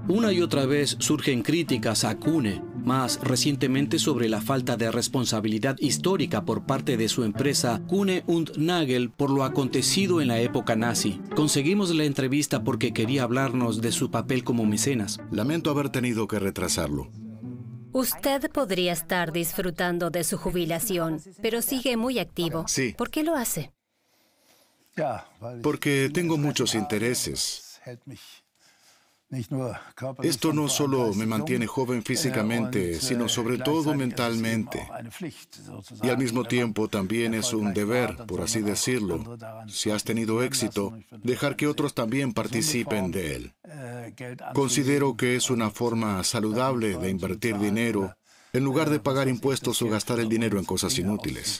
Una y otra vez surgen críticas a Kuhne, más recientemente sobre la falta de responsabilidad histórica por parte de su empresa Kuhne und Nagel por lo acontecido en la época nazi. Conseguimos la entrevista porque quería hablarnos de su papel como mecenas. Lamento haber tenido que retrasarlo. Usted podría estar disfrutando de su jubilación, pero sigue muy activo. Sí. ¿Por qué lo hace? Porque tengo muchos intereses. Esto no solo me mantiene joven físicamente, sino sobre todo mentalmente. Y al mismo tiempo también es un deber, por así decirlo, si has tenido éxito, dejar que otros también participen de él. Considero que es una forma saludable de invertir dinero, en lugar de pagar impuestos o gastar el dinero en cosas inútiles.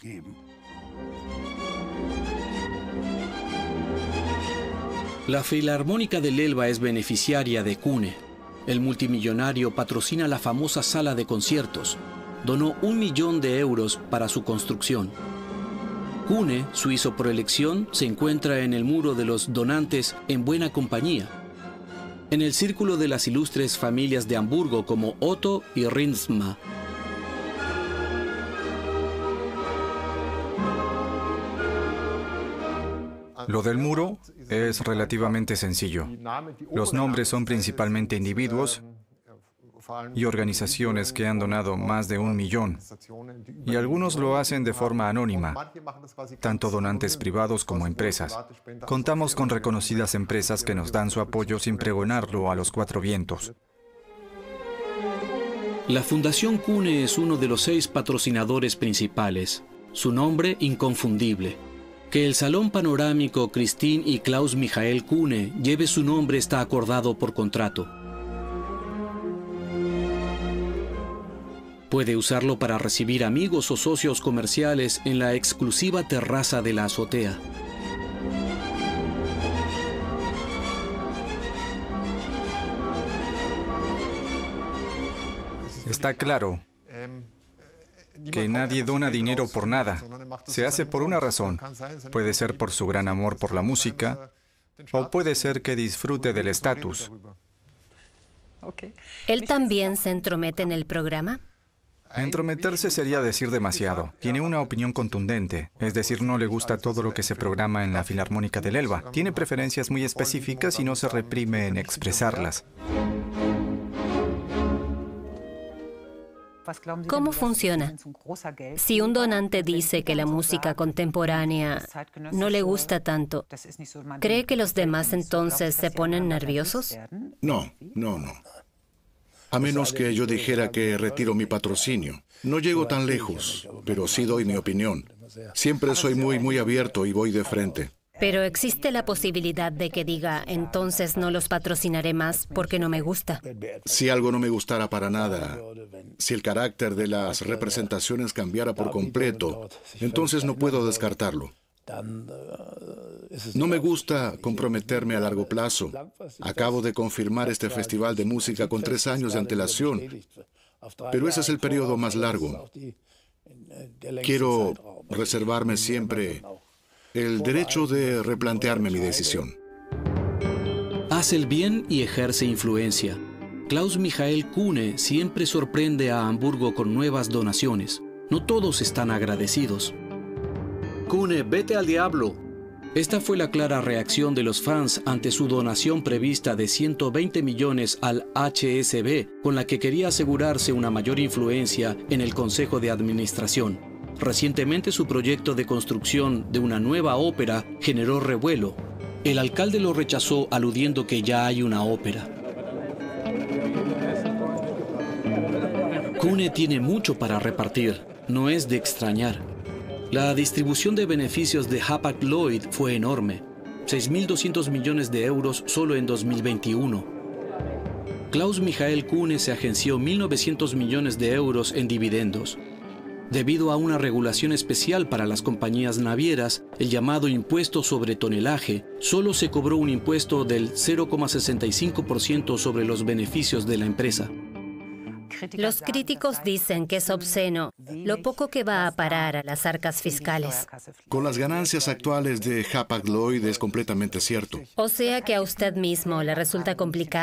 La Filarmónica del Elba es beneficiaria de Kuhne. El multimillonario patrocina la famosa sala de conciertos. Donó 1 millón de euros para su construcción. Kuhne, suizo por elección, se encuentra en el muro de los donantes en buena compañía. En el círculo de las ilustres familias de Hamburgo como Otto y Rinsma. Lo del muro es relativamente sencillo. Los nombres son principalmente individuos y organizaciones que han donado más de 1 millón. Y algunos lo hacen de forma anónima, tanto donantes privados como empresas. Contamos con reconocidas empresas que nos dan su apoyo sin pregonarlo a los 4 vientos. La Fundación Kuhne es uno de los 6 patrocinadores principales. Su nombre inconfundible. Que el Salón Panorámico Christine y Klaus Michael Kuhne lleve su nombre está acordado por contrato. Puede usarlo para recibir amigos o socios comerciales en la exclusiva terraza de la azotea. Está claro que nadie dona dinero por nada. Se hace por una razón. Puede ser por su gran amor por la música, o puede ser que disfrute del estatus. ¿Él también se entromete en el programa? Entrometerse sería decir demasiado. Tiene una opinión contundente, es decir, no le gusta todo lo que se programa en la Filarmónica del Elba. Tiene preferencias muy específicas y no se reprime en expresarlas. ¿Cómo funciona? Si un donante dice que la música contemporánea no le gusta tanto, ¿cree que los demás entonces se ponen nerviosos? No. A menos que yo dijera que retiro mi patrocinio. No llego tan lejos, pero sí doy mi opinión. Siempre soy muy abierto y voy de frente. Pero existe la posibilidad de que diga, entonces no los patrocinaré más porque no me gusta. Si algo no me gustara para nada, si el carácter de las representaciones cambiara por completo, entonces no puedo descartarlo. No me gusta comprometerme a largo plazo. Acabo de confirmar este festival de música con 3 años de antelación, pero ese es el periodo más largo. Quiero reservarme siempre el derecho de replantearme mi decisión. Hace el bien y ejerce influencia. Klaus Michael Kuhne siempre sorprende a Hamburgo con nuevas donaciones. No todos están agradecidos. Kuhne, vete al diablo. Esta fue la clara reacción de los fans ante su donación prevista de 120 millones al HSB, con la que quería asegurarse una mayor influencia en el Consejo de Administración. Recientemente su proyecto de construcción de una nueva ópera generó revuelo. El alcalde lo rechazó aludiendo que ya hay una ópera. Kuhne tiene mucho para repartir, no es de extrañar. La distribución de beneficios de Hapag-Lloyd fue enorme, 6.200 millones de euros solo en 2021. Klaus Michael Kuhne se agenció 1.900 millones de euros en dividendos. Debido a una regulación especial para las compañías navieras, el llamado impuesto sobre tonelaje, solo se cobró un impuesto del 0,65% sobre los beneficios de la empresa. Los críticos dicen que es obsceno lo poco que va a parar a las arcas fiscales. Con las ganancias actuales de Hapag-Lloyd es completamente cierto. O sea que a usted mismo le resulta complicado